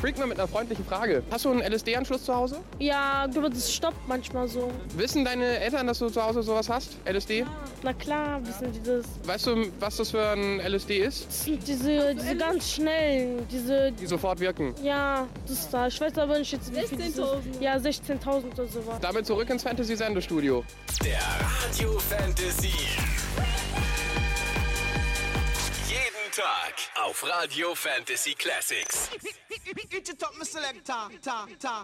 Freak mal mit einer freundlichen Frage. Hast du einen LSD-Anschluss zu Hause? Ja, aber das stoppt manchmal so. Wissen deine Eltern, dass du zu Hause sowas hast? LSD? Ja, na klar, wissen die das. Weißt du, was das für ein LSD ist? Das sind diese ganz schnellen, Die sofort wirken. ja, das da. Ich weiß aber nicht jetzt, wie viel 16.000. Ja, 16.000 oder sowas. Damit zurück ins Fantasy-Sendestudio. Der Radio Fantasy. Jeden Tag auf Radio Fantasy Classics. It's your top, Mr. Selector.